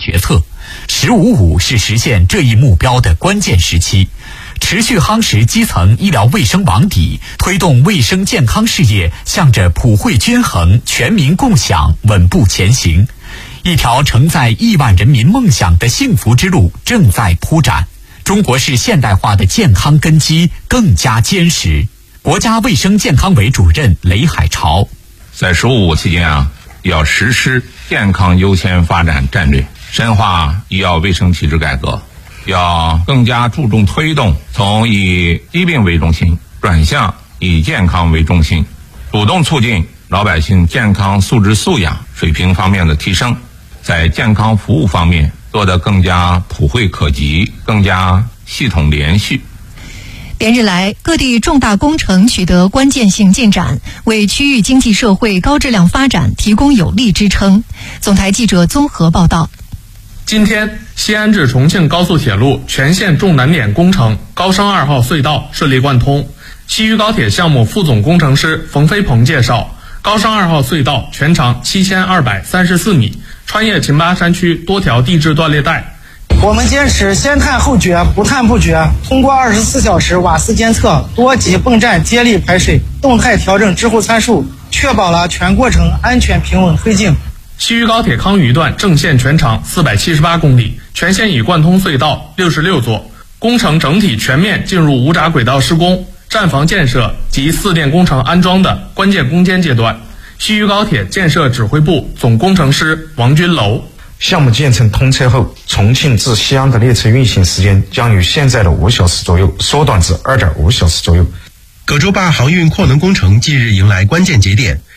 决策。“15+5”是实现这一目标的关键时期，持续夯实基层医疗卫生网底，推动卫生健康事业向着普惠均衡、全民共享稳步前行。一条承载亿万人民梦想的幸福之路正在铺展，中国式现代化的健康根基更加坚实。国家卫生健康委主任雷海潮： 在“15+5”期间要实施健康优先发展战略，深化医药卫生体制改革，要更加注重推动从以疾病为中心转向以健康为中心，主动促进老百姓健康素质素养水平方面的提升，在健康服务方面做得更加普惠可及，更加系统连续。 连日来，各地重大工程取得关键性进展，为区域经济社会高质量发展提供有力支撑。总台记者综合报道。 今天，西安至重庆高速铁路全线重难点工程高升2号隧道顺利贯通。西渝高铁项目副总工程师冯飞鹏介绍，高升2号隧道全长7234米，穿越秦巴山区多条地质断裂带。 我们坚持先探后决，不探不决，通过24小时瓦斯监测、多级泵站接力排水、动态调整支护参数，确保了全过程安全平稳推进。 西渝高铁康渝段正线全长478公里，全线已贯通隧道66座，工程整体全面进入无闸轨道施工、站房建设及4电工程安装的关键攻坚阶段。西渝高铁建设指挥部总工程师王军楼： 项目建成通车后，重庆至西安的列车运行时间将由现在的5小时左右缩短至2.5小时左右。 葛洲坝航运扩能工程近日迎来关键节点。